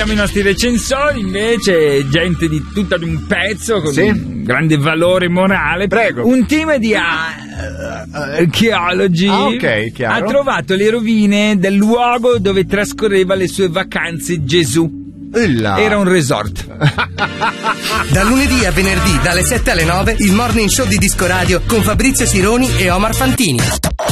abbiamo i nostri recensori, invece, gente di tutta di un pezzo con un grande valore morale. Prego. Un team di archeologi chiaro. ha trovato le rovine del luogo dove trascorreva le sue vacanze Gesù. Era un resort. Da lunedì a venerdì, dalle 7 alle 9, il Morning Show di Disco Radio con Fabrizio Sironi e Omar Fantini.